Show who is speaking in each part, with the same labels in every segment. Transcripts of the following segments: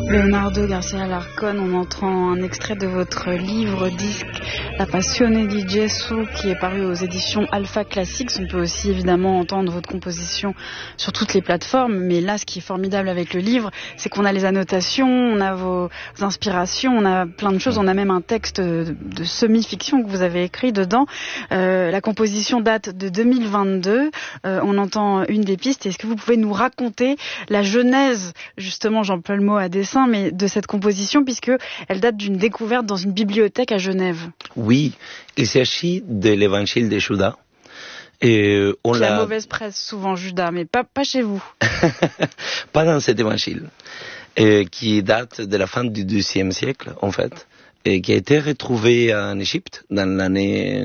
Speaker 1: Leonardo Garcia Alarcón, on entend un extrait de votre livre-disque La Passione di Gesù qui est paru aux éditions Alpha Classics. On peut aussi évidemment entendre votre composition sur toutes les plateformes, mais là ce qui est formidable avec le livre, c'est qu'on a les annotations, on a vos inspirations, on a plein de choses, on a même un texte de semi-fiction que vous avez écrit dedans. La composition date de 2022, on entend une des pistes. Est-ce que vous pouvez nous raconter la genèse, justement, j'emploie le mot à dessein, mais de cette composition, puisque elle date d'une découverte dans une bibliothèque à Genève?
Speaker 2: Oui, il s'agit de l'évangile de Judas. Et on
Speaker 1: qui a la mauvaise presse souvent, Judas, mais pas chez vous.
Speaker 2: Pas dans cet évangile, qui date de la fin du XIIe siècle, en fait, et qui a été retrouvé en Égypte dans l'année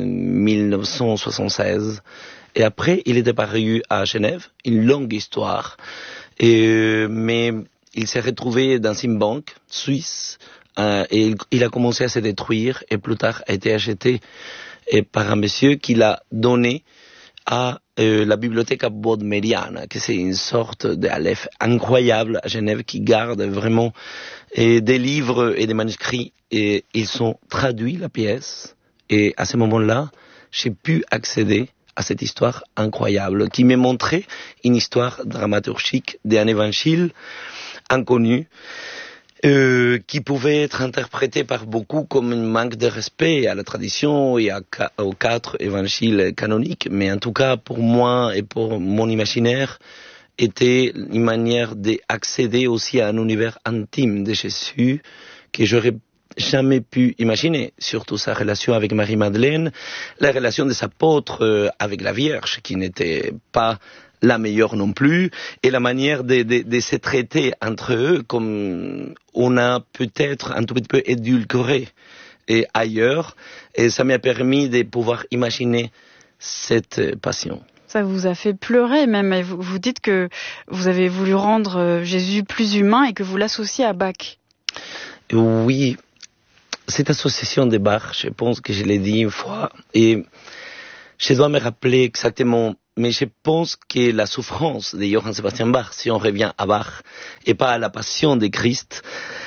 Speaker 2: 1976. Et après, il est apparu à Genève, une longue histoire. Mais il s'est retrouvé dans une banque suisse et il a commencé à se détruire et plus tard a été acheté par un monsieur qui l'a donné à la bibliothèque Bodmeriana, que c'est une sorte d'Aleph incroyable à Genève qui garde vraiment des livres et des manuscrits et ils sont traduits la pièce. Et à ce moment-là, j'ai pu accéder à cette histoire incroyable qui m'a montré une histoire dramaturgique d'un évangile inconnu qui pouvait être interprété par beaucoup comme un manque de respect à la tradition et aux 4 évangiles canoniques, mais en tout cas pour moi et pour mon imaginaire était une manière d'accéder aussi à un univers intime de Jésus que j'aurais jamais pu imaginer, surtout sa relation avec Marie-Madeleine, la relation des apôtres avec la Vierge, qui n'était pas la meilleure non plus, et la manière de se traiter entre eux comme on a peut-être un tout petit peu édulcoré et ailleurs, et ça m'a permis de pouvoir imaginer cette passion.
Speaker 1: Ça vous a fait pleurer même, et vous dites que vous avez voulu rendre Jésus plus humain et que vous l'associez à Bach.
Speaker 2: Oui, cette association de Bach, je pense que je l'ai dit une fois, et je dois me rappeler exactement, mais je pense que la souffrance de Johann Sebastian Bach, si on revient à Bach, et pas à la passion de Christ,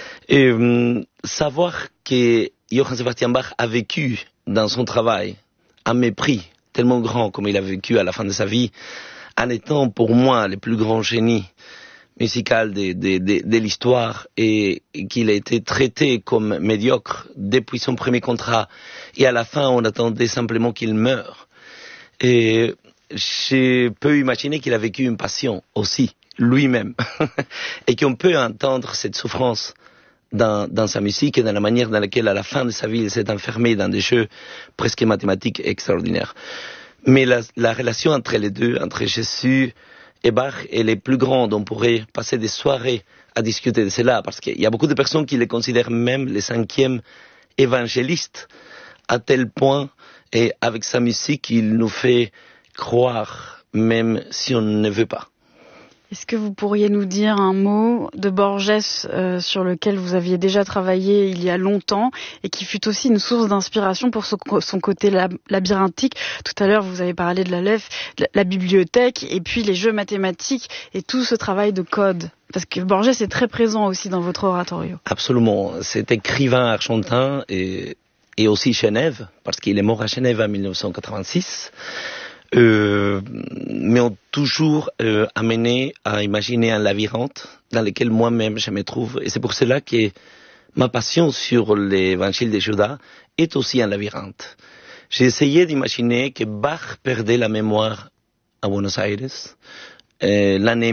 Speaker 2: savoir que Johann Sebastian Bach a vécu dans son travail un mépris tellement grand comme il a vécu à la fin de sa vie, en étant pour moi le plus grand génie musical de l'histoire et qu'il a été traité comme médiocre depuis son premier contrat et à la fin on attendait simplement qu'il meure. Et je peux imaginer qu'il a vécu une passion aussi, lui-même, et qu'on peut entendre cette souffrance dans sa musique et dans la manière dans laquelle à la fin de sa vie il s'est enfermé dans des jeux presque mathématiques extraordinaires. Mais la relation entre les deux, entre Jésus et Bach, elle est plus grande. On pourrait passer des soirées à discuter de cela, parce qu'il y a beaucoup de personnes qui le considèrent même le 5e évangéliste, à tel point, et avec sa musique, il nous fait croire, même si on ne veut pas.
Speaker 1: Est-ce que vous pourriez nous dire un mot de Borges sur lequel vous aviez déjà travaillé il y a longtemps et qui fut aussi une source d'inspiration pour son côté labyrinthique? Tout à l'heure, vous avez parlé de l'Aleph, la bibliothèque et puis les jeux mathématiques et tout ce travail de code. Parce que Borges est très présent aussi dans votre oratorio.
Speaker 2: Absolument. C'est écrivain argentin et aussi Genève, parce qu'il est mort à Genève en 1986. Mais ont toujours amené à imaginer un labyrinthe dans lequel moi-même je me trouve. Et c'est pour cela que ma passion sur l'évangile de Judas est aussi un labyrinthe. J'ai essayé d'imaginer que Bach perdait la mémoire à Buenos Aires. L'année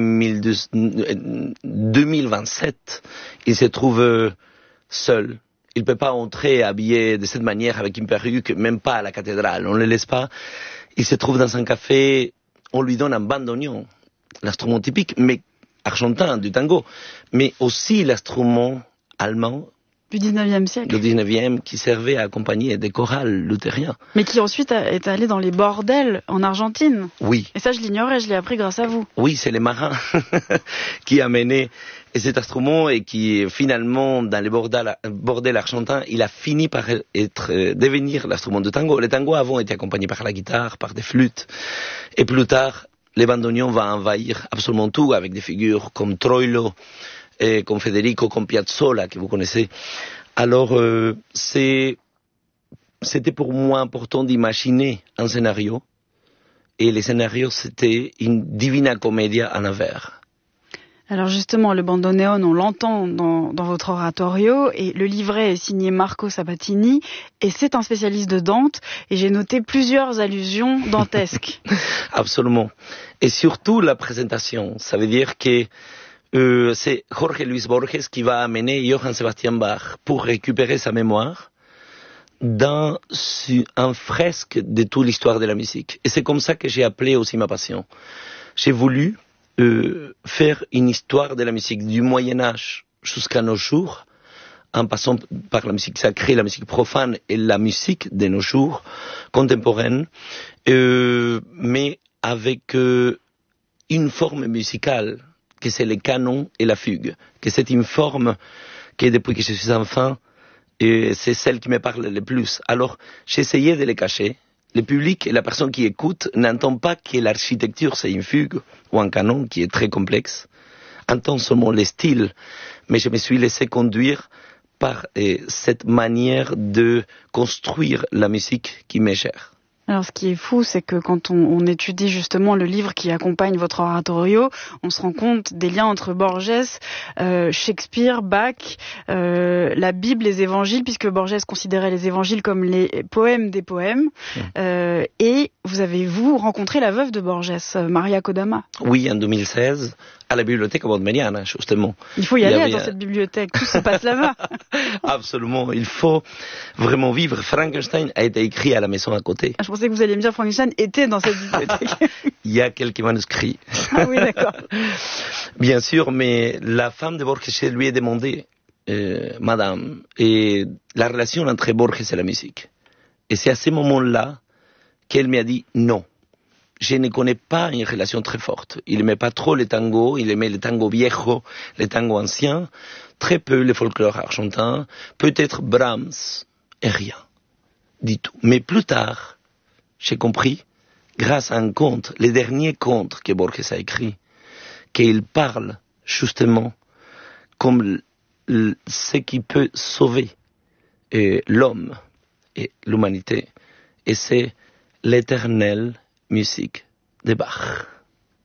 Speaker 2: 2027, il se trouve seul. Il ne peut pas entrer habillé de cette manière avec une perruque, même pas à la cathédrale. On ne le laisse pas. Il se trouve dans un café, on lui donne un bandoneon, l'instrument typique, mais argentin, du tango, mais aussi l'instrument allemand.
Speaker 1: Du 19e siècle.
Speaker 2: Le 19e, qui servait à accompagner des chorales luthériens.
Speaker 1: Mais qui ensuite est allé dans les bordels en Argentine.
Speaker 2: Oui.
Speaker 1: Et ça, je l'ignorais, je l'ai appris grâce à vous.
Speaker 2: Oui, c'est les marins qui amenaient cet instrument et qui, finalement, dans les bordels argentins, il a fini par devenir l'instrument de tango. Les tangos avant étaient accompagnés par la guitare, par des flûtes. Et plus tard, les bandoneons vont envahir absolument tout avec des figures comme Troilo, comme Federico, comme Piazzolla, que vous connaissez. Alors, c'était pour moi important d'imaginer un scénario. Et le scénario, c'était une Divina Commedia à l'envers.
Speaker 1: Alors justement, le bandoneon, on l'entend dans votre oratorio, et le livret est signé Marco Sabatini, et c'est un spécialiste de Dante, et j'ai noté plusieurs allusions dantesques.
Speaker 2: Absolument. Et surtout la présentation. Ça veut dire que c'est Jorge Luis Borges qui va amener Johann Sebastian Bach pour récupérer sa mémoire dans un fresque de toute l'histoire de la musique. Et c'est comme ça que j'ai appelé aussi ma passion. J'ai voulu faire une histoire de la musique du Moyen-Âge jusqu'à nos jours, en passant par la musique sacrée, la musique profane et la musique de nos jours, contemporaine, mais avec une forme musicale, que c'est le canon et la fugue, que c'est une forme que depuis que je suis enfant, c'est celle qui me parle le plus. Alors, j'ai essayé de les cacher. Le public et la personne qui écoute n'entend pas que l'architecture c'est une fugue ou un canon qui est très complexe, entend seulement les styles, mais je me suis laissé conduire par cette manière de construire la musique qui m'est chère.
Speaker 1: Alors ce qui est fou, c'est que quand on étudie justement le livre qui accompagne votre oratorio, on se rend compte des liens entre Borges, Shakespeare, Bach, la Bible, les évangiles, puisque Borges considérait les évangiles comme les poèmes des poèmes. Et vous avez rencontré la veuve de Borges, Maria Kodama.
Speaker 2: Oui, en 2016, à la bibliothèque Bodmeriana, justement.
Speaker 1: Il faut y aller dans cette bibliothèque, tout se passe là-bas.
Speaker 2: Absolument, il faut vraiment vivre. Frankenstein a été écrit à la maison à côté.
Speaker 1: Je pensais que vous alliez me dire Frankenstein était dans cette bibliothèque.
Speaker 2: Il y a quelques manuscrits.
Speaker 1: Ah oui, d'accord.
Speaker 2: Bien sûr, mais la femme de Borges lui a demandé, Madame, et la relation entre Borges et la musique. Et c'est à ce moment-là qu'elle m'a dit non. Je ne connais pas une relation très forte. Il n'aimait pas trop le tango, il aimait le tango viejo, le tango ancien, très peu le folklore argentin, peut-être Brahms, et rien du tout. Mais plus tard, j'ai compris, grâce à un conte, le dernier conte que Borges a écrit, qu'il parle justement comme ce qui peut sauver l'homme et l'humanité, et c'est l'éternelle musique de Bach.